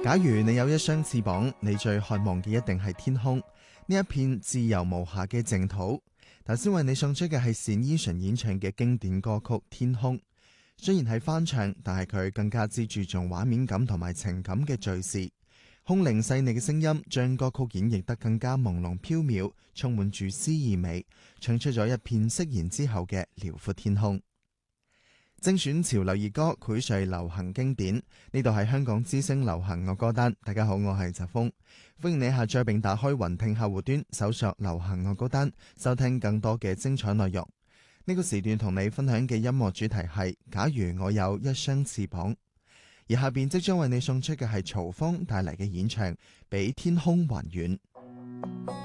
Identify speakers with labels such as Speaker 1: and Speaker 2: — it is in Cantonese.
Speaker 1: 假如你有一雙翅膀，你最渴望嘅一定係天空，呢一片自由無瑕嘅淨土。頭先為你送出嘅係單依純演唱嘅經典歌曲《天空》，雖然係翻唱，但係佢更加之注重畫面感同埋情感嘅敘事，空靈細膩嘅聲音將歌曲演繹得更加朦朧飄渺，充滿住詩意美，唱出咗一片釋然之後嘅遼闊天空。精選潮流熱歌，薈萃流行經典，呢度係香港之聲流行樂歌單。大家好，我係澤峰，歡迎你下載並打開雲聽客戶端，搜索流行樂歌單，收聽更多嘅精彩內容。呢個時段同你分享嘅音樂主題係假如我有一雙翅膀，而下邊即將為你送出嘅係曹方帶嚟嘅演唱《比天空還遠》。